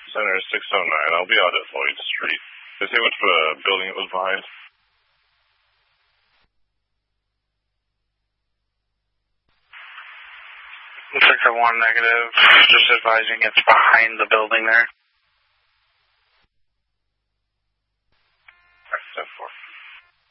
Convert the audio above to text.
Center 609. I'll be out at Lloyd Street. Did they say which building it was behind? Sector 1 negative. Just advising it's behind the building there. Alright, 10-4.